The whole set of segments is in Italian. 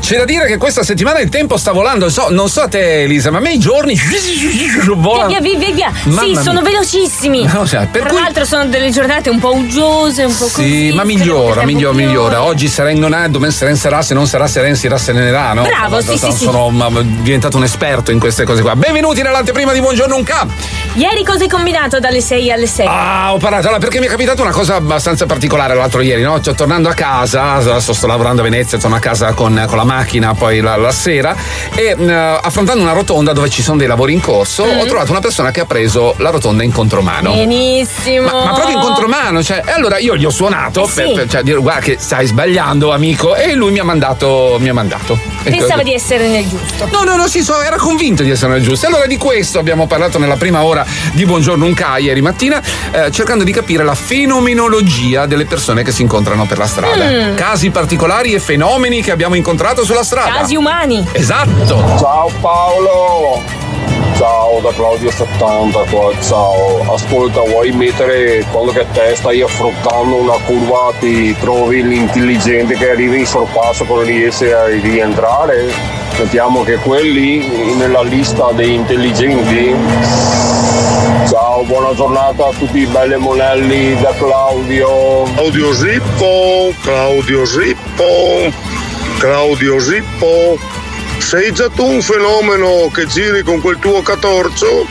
C'è da dire che questa settimana il tempo sta volando, non so a te Elisa, ma a me i giorni volano. Via. Sì, sono velocissimi. No, cioè, Tra l'altro sono delle giornate un po' uggiose, un po' così. Sì, ma migliora. Oggi Seren non è, domani Seren sarà, se non sarà Seren si rasserenerà, no? Bravo, sì. Sono diventato un esperto in queste cose qua. Benvenuti nell'anteprima di Buongiorno Unca. Ieri cosa hai combinato dalle 6 alle 6? Ho parlato, allora, perché mi è capitata una cosa abbastanza particolare l'altro ieri, no? Cioè, tornando a casa, adesso sto lavorando a Venezia, torno a casa con la macchina poi la sera e affrontando una rotonda dove ci sono dei lavori in corso, ho trovato una persona che ha preso la rotonda in contromano. Benissimo. Ma proprio in contromano, cioè, e allora io gli ho suonato per dire guarda che stai sbagliando amico, e lui mi ha mandato. Pensava di essere nel giusto. No, sì, era convinto di essere nel giusto. E allora di questo abbiamo parlato nella prima ora di Buongiorno Unca ieri mattina, cercando di capire la fenomenologia delle persone che si incontrano per la strada. Casi particolari e fenomeni che abbiamo incontrato sulla strada. Casi umani. Esatto. Ciao Paolo. Ciao da Claudio70 qua, ciao. Ascolta, vuoi mettere quando che te stai affrontando una curva, ti trovi l'intelligente che arriva in sorpasso e non riesce a rientrare? Mettiamo che quelli nella lista dei intelligenti. Ciao, buona giornata a tutti i belli monelli da Claudio. Claudio Zippo, sei già tu un fenomeno che giri con quel tuo catorcio?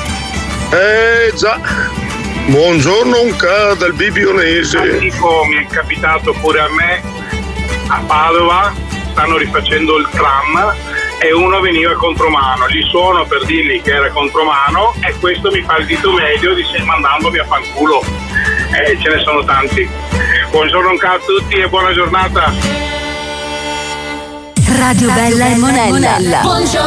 Già. Buongiorno Unca dal Bibionese. Tipo, mi è capitato pure a me a Padova, stanno rifacendo il tram e uno veniva contromano, gli suono per dirgli che era contromano e questo mi fa il dito medio mandandomi a fanculo. Ce ne sono tanti. Buongiorno Unca a tutti e buona giornata. Radio Bella e Monella. Buongiorno